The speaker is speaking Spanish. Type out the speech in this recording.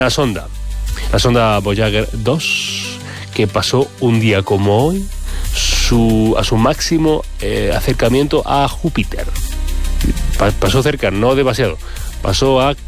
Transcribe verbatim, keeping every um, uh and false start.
La sonda, la sonda Voyager dos, que pasó un día como hoy su, a su máximo eh, acercamiento a Júpiter. Pa- pasó cerca, no demasiado, pasó a